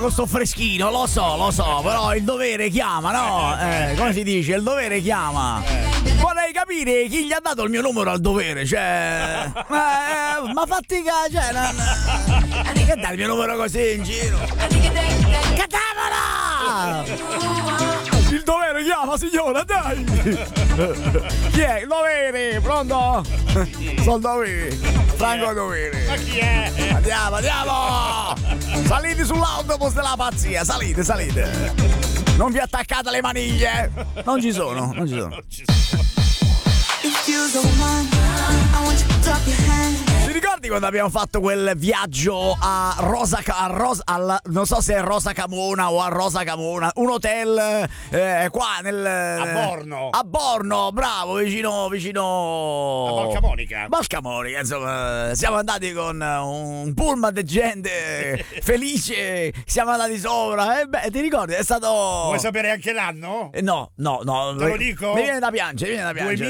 sto freschino, lo so, però il dovere chiama, no? Come si dice? Il dovere chiama. Vorrei capire chi gli ha dato il mio numero al dovere, cioè. Ma fatti cioè, che dai il mio numero così in giro? Catavola! Il dovere chiama, signora, dai! Chi è? Il dovere, pronto? Sono dovere. Franco Dovere. Ma chi è? Andiamo! Salite sull'autobus della pazzia, salite. Non vi attaccate alle maniglie. Non ci sono. Ti ricordi quando abbiamo fatto quel viaggio a non so se è Rosa Camona o a Rosa Camona, un hotel qua a Borno, bravo, vicino a Valcamonica, insomma, siamo andati con un pullman di gente felice, siamo andati sopra, ti ricordi? È stato... Vuoi sapere anche l'anno? No. Te lo dico? Mi viene da piangere.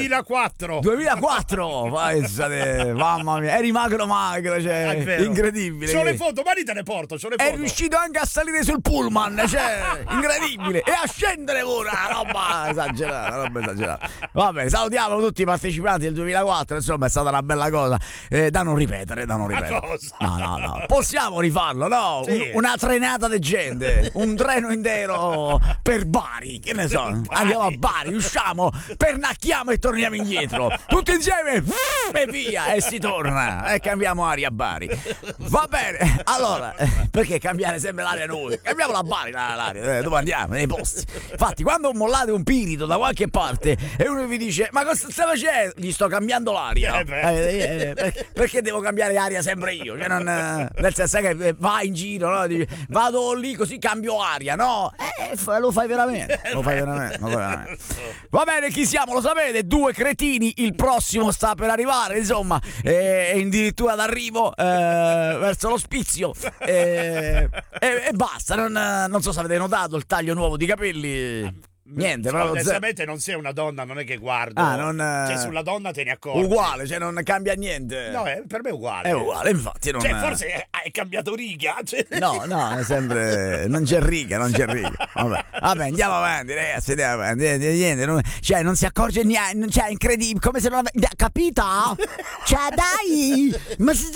2004. Mamma mia, eri magro, cioè, incredibile. Sono le foto, ma te ne porto, È riuscito anche a salire sul pullman, cioè, incredibile. E a scendere pure, roba esagerata. Vabbè, salutiamo tutti i partecipanti del 2004, insomma, è stata una bella cosa. Da non ripetere. Ma cosa? No. Possiamo rifarlo, no? Sì. Una trenata di gente, un treno intero per Bari, che ne so. Andiamo a Bari, usciamo, pernacchiamo e torniamo indietro. Tutti insieme e via, e si torna e cambiamo aria a Bari. Va bene, allora, perché cambiare sempre l'aria noi? Cambiamo la Bari, l'aria, dove andiamo? Nei posti. Infatti, quando mollate un pirito da qualche parte e uno vi dice: ma cosa stai facendo? Gli sto cambiando l'aria. Perché devo cambiare aria sempre io? Cioè, nel senso che vai in giro, no? Dici, vado lì così cambio aria, no? Lo fai veramente. Va bene, chi siamo? Lo sapete? Due cretini, il prossimo sta per arrivare, insomma, è addirittura d'arrivo verso l'ospizio e basta, non so se avete notato il taglio nuovo di capelli. Niente, proprio onestamente non sei una donna, non è che guardo. Cioè, sulla donna te ne accorgi. Uguale, cioè non cambia niente. No, per me è uguale. È uguale, infatti. Cioè, forse hai cambiato riga. Cioè. No, è sempre. Non c'è riga. Vabbè, andiamo avanti, ragazzi. Niente, non si accorge niente. Cioè, è incredibile. Come se non avesse. Capita? Cioè, dai! Ma si.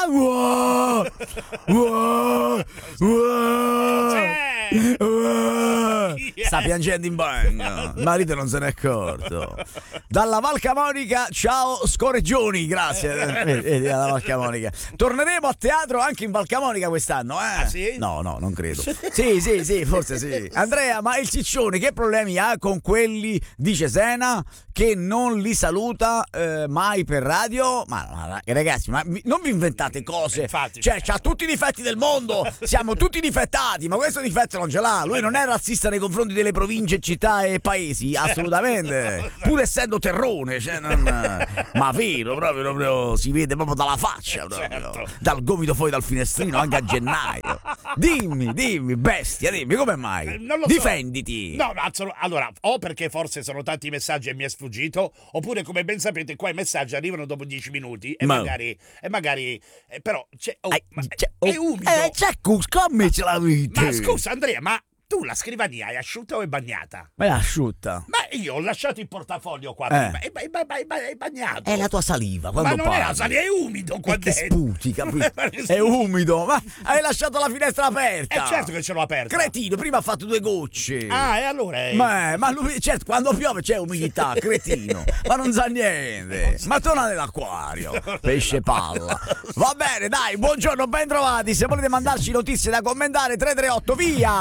Sta piangendo in bagno. Il marito non se n'è accorto. Dalla Val Camonica, ciao Scoreggioni, grazie. Dalla Val Camonica. Torneremo a teatro anche in Val Camonica quest'anno, Ah, sì? No, non credo. Sì, forse sì. Andrea, ma il Ciccione che problemi ha con quelli di Cesena che non li saluta mai per radio? Ma ragazzi, non vi inventate cose. Infatti, cioè, c'ha tutti i difetti del mondo, siamo tutti difettati, ma questo difetto non ce l'ha. Lui non è razzista nei confronti delle province, città e paesi, assolutamente. Pur essendo terrone, cioè, ma vero, proprio si vede proprio dalla faccia, proprio. Dal gomito fuori dal finestrino anche a gennaio. Dimmi, bestia, dimmi come mai? Non lo Difenditi. So. No, allora, o perché forse sono tanti messaggi e mi è sfuggito, oppure come ben sapete qua i messaggi arrivano dopo 10 minuti e magari però è umido. Come ce l'avete? Ma scusa Andrea, ma tu la scrivania è asciutta o è bagnata? Ma è asciutta. Ma io ho lasciato il portafoglio qua prima, è bagnato. È la tua saliva quando ma non parli. è la saliva, è umido qua dentro. Sputi, capito? È umido, ma hai lasciato la finestra aperta. Certo che ce l'ho aperta. Cretino, prima ha fatto 2 gocce. E allora Ma lui, certo, quando piove c'è umidità, cretino. Ma non sa niente. Ma torna nell'acquario, pesce palla. Va bene, dai, buongiorno, ben trovati. Se volete mandarci notizie da commentare, 338, via!